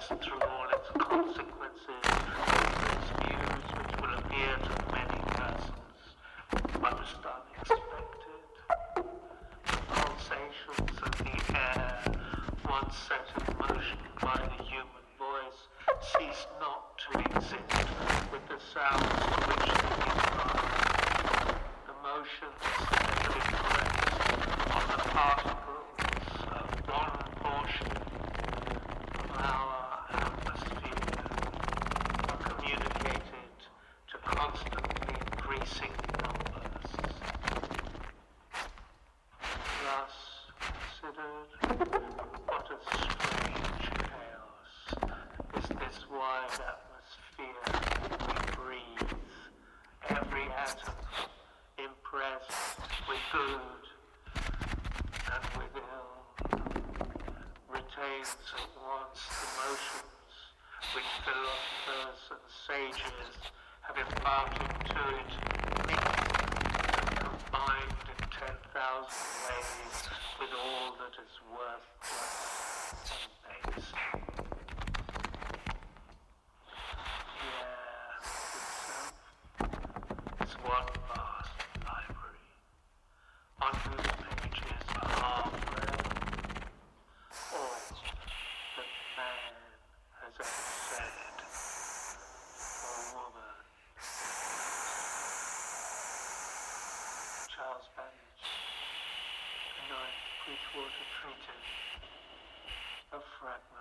reflects through all its consequences its views which will appear to many persons most unexpected. The pulsations of the air, once set in motion by the human voice, cease not to exist with the sounds to which they respond. The motions that have been placed on the particles of one portion of our atmosphere are communicated to constantly increasing numbers. Thus considered, what a strange chaos is this wide atmosphere we breathe, every atom impressed with good and with ill, retains at once the motions which philosophers and sages have imparted to it, mixed and combined in 10,000 ways with all that is worthless and base. The air itself is one vast library, on whose pages are read all that man has ever said or woman. Charles Babbage, 9th Bridgewater Treatise, a fragment.